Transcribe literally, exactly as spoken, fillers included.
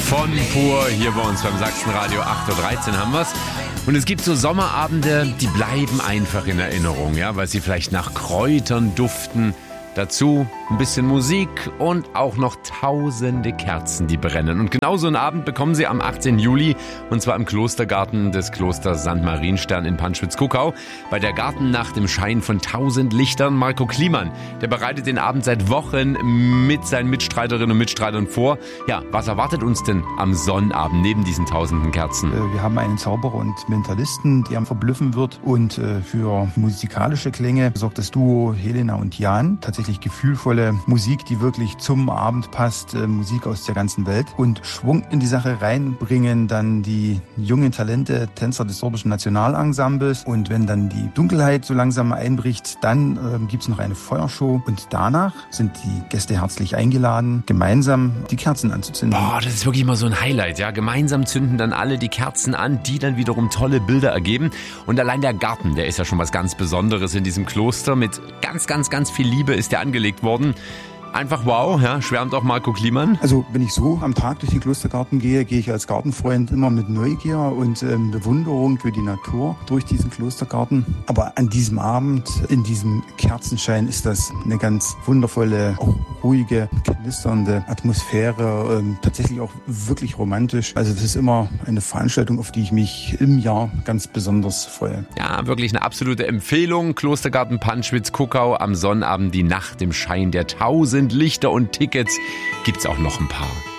Von Pur hier bei uns beim Sachsenradio acht Uhr dreizehn haben wir's. Und es gibt so Sommerabende, die bleiben einfach in Erinnerung, ja, weil sie vielleicht nach Kräutern duften. Dazu ein bisschen Musik und auch noch tausende Kerzen, die brennen. Und genau so einen Abend bekommen Sie am achtzehnten Juli, und zwar im Klostergarten des Klosters Sankt Marienstern in Panschwitz-Kuckau. Bei der Gartennacht im Schein von tausend Lichtern. Marco Kliemann, der bereitet den Abend seit Wochen mit seinen Mitstreiterinnen und Mitstreitern vor. Ja, was erwartet uns denn am Sonnabend neben diesen tausenden Kerzen? Wir haben einen Zauberer und Mentalisten, der verblüffen wird. Und für musikalische Klänge sorgt das Duo Helena und Jan. Tatsächlich gefühlvolle Musik, die wirklich zum Abend passt, äh, Musik aus der ganzen Welt. Und Schwung in die Sache reinbringen dann die jungen Talente, Tänzer des Sorbischen Nationalensembles. Und wenn dann die Dunkelheit so langsam einbricht, dann äh, gibt's noch eine Feuershow. Und danach sind die Gäste herzlich eingeladen, gemeinsam die Kerzen anzuzünden. Boah, das ist wirklich mal so ein Highlight, ja. Gemeinsam zünden dann alle die Kerzen an, die dann wiederum tolle Bilder ergeben. Und allein der Garten, der ist ja schon was ganz Besonderes in diesem Kloster. Mit ganz, ganz, ganz viel Liebe ist der angelegt worden. Einfach wow, ja, schwärmt auch Marco Kliemann. Also wenn ich so am Tag durch den Klostergarten gehe, gehe ich als Gartenfreund immer mit Neugier und ähm, Bewunderung für die Natur durch diesen Klostergarten. Aber an diesem Abend, in diesem Kerzenschein, ist das eine ganz wundervolle, auch ruhige, knisternde Atmosphäre, ähm, tatsächlich auch wirklich romantisch. Also das ist immer eine Veranstaltung, auf die ich mich im Jahr ganz besonders freue. Ja, wirklich eine absolute Empfehlung. Klostergarten Panschwitz-Kuckau am Sonnabend, die Nacht im Schein der tausend Lichter, und Tickets gibt's auch noch ein paar.